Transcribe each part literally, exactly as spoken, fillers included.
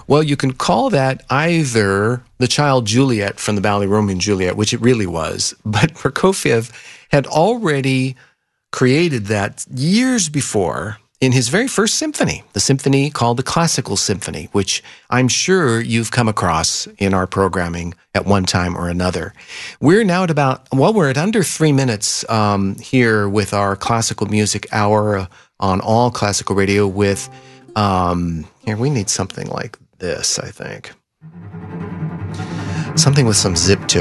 Well, you can call that either the child Juliet from the ballet Romeo and Juliet, which it really was, but Prokofiev had already created that years before in his very first symphony, the symphony called the Classical Symphony, which I'm sure you've come across in our programming at one time or another. We're now at about, well, we're at under three minutes um, here with our classical music hour on All Classical Radio with, um, here, we need something like this, I think. Something with some zip to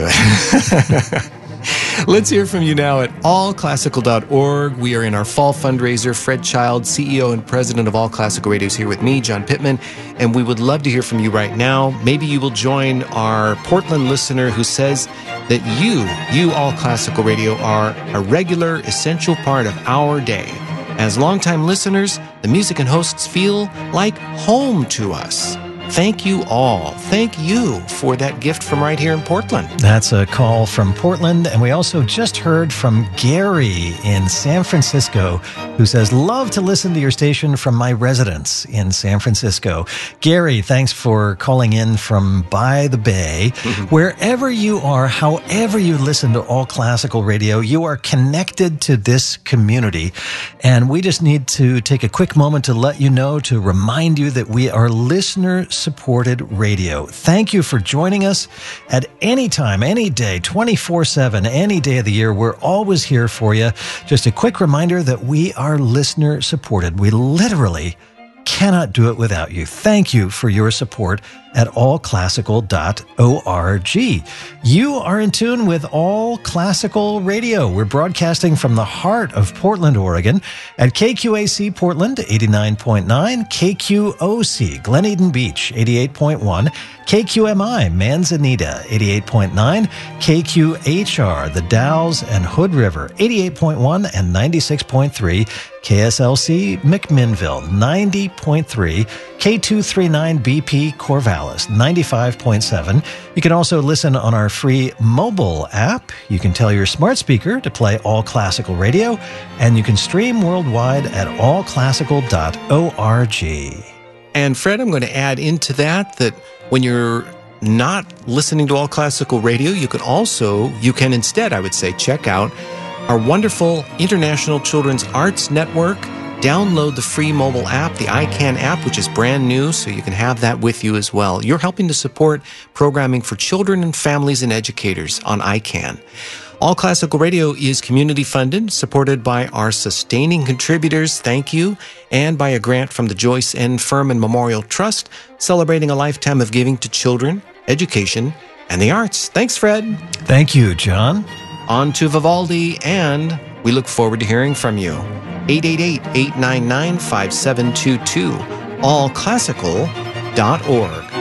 it. Let's hear from you now at all classical dot org. We are in our fall fundraiser. Fred Child, C E O and President of All Classical Radio, is here with me, John Pittman, and we would love to hear from you right now. Maybe you will join our Portland listener who says that you, you All Classical Radio, are a regular, essential part of our day. As longtime listeners, the music and hosts feel like home to us. Thank you all. Thank you for that gift from right here in Portland. That's a call from Portland. And we also just heard from Gary in San Francisco, who says, love to listen to your station from my residence in San Francisco. Gary, thanks for calling in from by the Bay. Mm-hmm. Wherever you are, however you listen to All Classical Radio, you are connected to this community. And we just need to take a quick moment to let you know, to remind you that we are listener supported radio. Thank you for joining us at any time, any day, twenty-four seven, any day of the year. We're always here for you. Just a quick reminder that we are listener supported. We literally cannot do it without you. Thank you for your support at all classical dot org. You are in tune with All Classical Radio. We're broadcasting from the heart of Portland, Oregon at K Q A C Portland eighty-nine point nine, K Q O C Glen Eden Beach eighty-eight point one, K Q M I Manzanita eighty-eight point nine, K Q H R The Dalles and Hood River eighty-eight point one and ninety-six point three, K S L C McMinnville ninety point three, K two thirty-nine B P Corvallis ninety-five point seven. You can also listen on our free mobile app. You can tell your smart speaker to play All Classical Radio, and you can stream worldwide at all classical dot org. And Fred, I'm going to add into that that when you're not listening to All Classical Radio, you can also, you can instead, I would say, check out our wonderful International Children's Arts Network. Download the free mobile app, the iCan app, which is brand new, so you can have that with you as well. You're helping to support programming for children and families and educators on iCan. All Classical Radio is community funded, supported by our sustaining contributors, thank you, and by a grant from the Joyce N. Furman Memorial Trust, celebrating a lifetime of giving to children, education, and the arts. Thanks, Fred. Thank you, John. On to Vivaldi, and we look forward to hearing from you. eight eight eight, eight nine nine, five seven two two, all classical dot org.